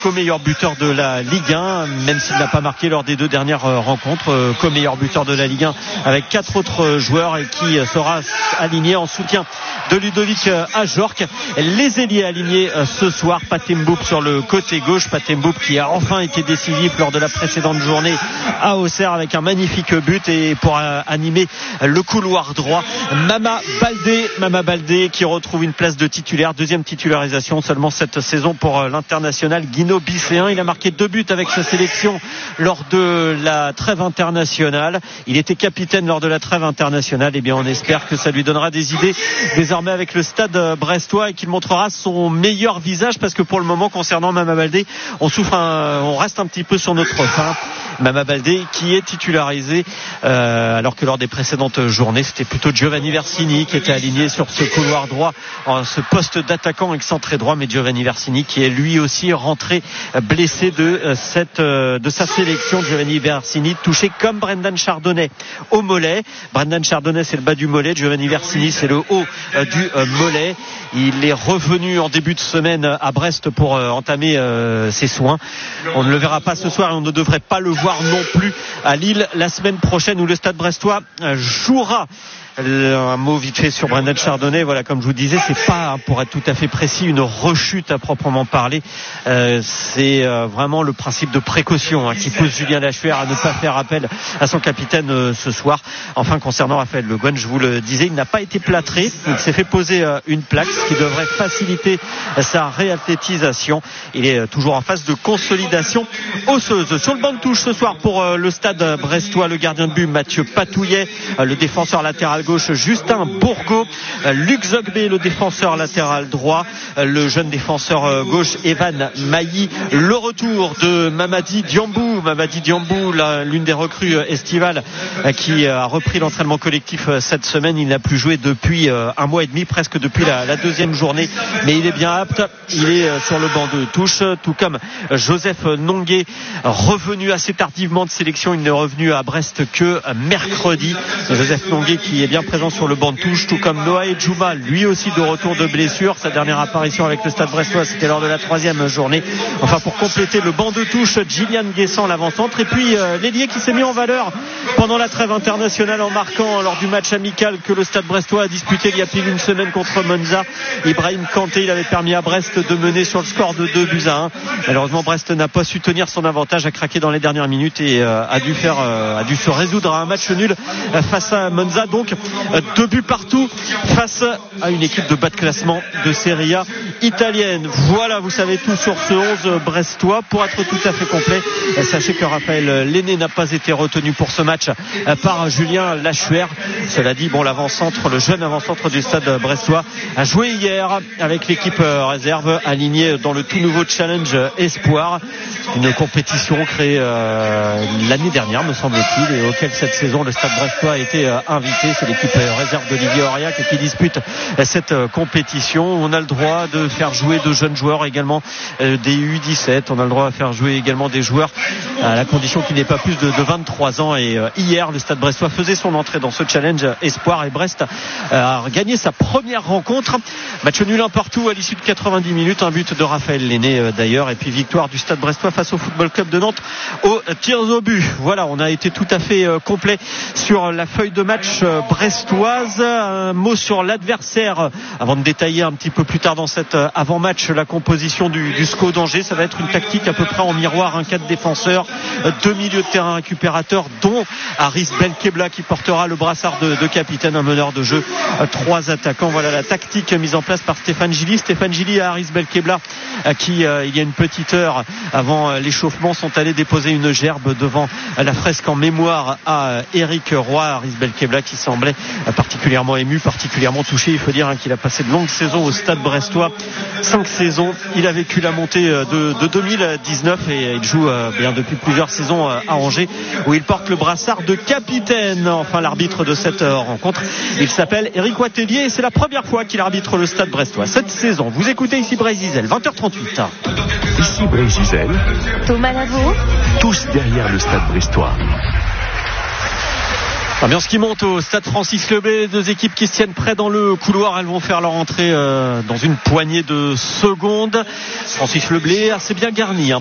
co-meilleur buteur de la Ligue 1, même s'il n'a pas marqué lors des 2 dernières rencontres, co-meilleur buteur de la Ligue 1 avec 4 autres joueurs et qui sera aligné en soutien de Ludovic Ajorc. Les ailiers alignés ce soir, Pathé Mboup sur le côté gauche, Pathé Mboup qui a enfin été décisif lors de la précédente journée à Auxerre avec un magnifique but, et pour animer le couloir droit, Mama Baldé qui retrouve une place de titulaire, deuxième titularisation seulement cette saison pour l'international guinéo-bisséen. Il a marqué 2 buts avec sa sélection lors de la trêve internationale. Il était capitaine lors de la trêve internationale. Et bien, on espère que ça lui donnera des idées désormais avec le Stade brestois et qu'il montrera son meilleur visage, parce que pour le moment, concernant Mama Baldé, on reste un petit peu sur notre faim. Mama Baldé qui est titularisé alors que lors des précédentes journées c'était plutôt Giovanni Versini qui était aligné sur ce couloir droit en ce poste d'attaquant excentré droit, mais Giovanni Versini qui est lui aussi rentré blessé de sa sélection. Giovanni Versini touché comme Brendan Chardonnay au mollet. Brendan Chardonnay c'est le bas du mollet, Giovanni Versini c'est le haut du mollet. Il est revenu en début de semaine à Brest pour entamer ses soins. On ne le verra pas ce soir et on ne devrait pas le voir non plus à Lille la semaine prochaine où le Stade brestois jouera. Un mot vite fait sur Brendan Chardonnay. Voilà, comme je vous disais, c'est pas, pour être tout à fait précis, une rechute à proprement parler. C'est vraiment le principe de précaution qui pousse Julien Lachuer à ne pas faire appel à son capitaine ce soir. Enfin, concernant Raphaël Le Guen, je vous le disais, il n'a pas été plâtré. Il s'est fait poser une plaque, ce qui devrait faciliter sa réathlétisation. Il est toujours en phase de consolidation osseuse. Sur le banc de touche ce soir pour le Stade brestois, le gardien de but Mathieu Patouillet, le défenseur latéral gauche Justin Bourgault, Luc Zogbé le défenseur latéral droit, le jeune défenseur gauche Evan Mailly, le retour de Mamadi Diambou, l'une des recrues estivales qui a repris l'entraînement collectif cette semaine. Il n'a plus joué depuis 1 mois et demi, presque depuis la deuxième journée, mais il est bien apte, il est sur le banc de touche, tout comme Joseph Nongué, revenu assez tardivement de sélection. Il n'est revenu à Brest que mercredi. Joseph Nongué qui est bien présent sur le banc de touche, tout comme Noah Edjouma, lui aussi de retour de blessure. Sa dernière apparition avec le Stade brestois, c'était lors de la 3e journée. Enfin, pour compléter le banc de touche, Gillian Guessant, l'avant-centre, et puis l'ailier qui s'est mis en valeur pendant la trêve internationale en marquant lors du match amical que le Stade brestois a disputé il y a pile une semaine contre Monza. Ibrahim Kanté, il avait permis à Brest de mener sur le score de 2-1. Malheureusement, Brest n'a pas su tenir son avantage, a craqué dans les dernières minutes et a dû se résoudre à un match nul face à Monza. Donc 2 buts partout face à une équipe de bas de classement de Serie A italienne. Voilà, vous savez tout sur ce 11 brestois. Pour être tout à fait complet, sachez que Raphaël Lenné n'a pas été retenu pour ce match par Julien Lachuer. Cela dit, le jeune avant-centre du Stade brestois a joué hier avec l'équipe réserve alignée dans le tout nouveau Challenge Espoir, une compétition créée l'année dernière me semble-t-il, et auquel cette saison le Stade brestois a été invité. C'est l'équipe réserve d'Olivier Aurillac qui dispute cette compétition. On a le droit de faire jouer de jeunes joueurs également, des U17. On a le droit de faire jouer également des joueurs à la condition qu'il n'ait pas plus de 23 ans. Et hier, le Stade brestois faisait son entrée dans ce Challenge Espoir et Brest a gagné sa première rencontre. Match nul 1 partout à l'issue de 90 minutes. Un but de Raphaël Lenné d'ailleurs. Et puis victoire du Stade brestois face au Football Club de Nantes aux tirs au but. Voilà, on a été tout à fait complet sur la feuille de match brestoise. Un mot sur l'adversaire avant de détailler un petit peu plus tard dans cet avant-match la composition du SCO d'Angers. Ça va être une tactique à peu près en miroir, 4 défenseurs, 2 milieux de terrain récupérateurs, dont Haris Belkebla qui portera le brassard de capitaine, un meneur de jeu, 3 attaquants. Voilà la tactique mise en place par Stéphane Gilly et Haris Belkebla qui il y a une petite heure avant l'échauffement sont allés déposer une gerbe devant la fresque en mémoire à Eric Roy. Haris Belkebla qui semblait particulièrement ému, particulièrement touché. Il faut dire qu'il a passé de longues saisons au Stade brestois, 5 saisons. Il a vécu la montée de 2019 et il joue bien depuis plusieurs saisons à Angers où il porte le brassard de capitaine. Enfin, l'arbitre de cette rencontre, il s'appelle Eric Watelier et c'est la première fois qu'il arbitre le Stade brestois cette saison. Vous écoutez ici Brésil, 20h38. Ici Brésil, Thomas Lavaux, tous derrière le Stade brestois. Ambiance qui monte au stade Francis Leblay, les deux équipes qui se tiennent près dans le couloir, elles vont faire leur entrée dans une poignée de secondes. Francis Leblay assez bien garni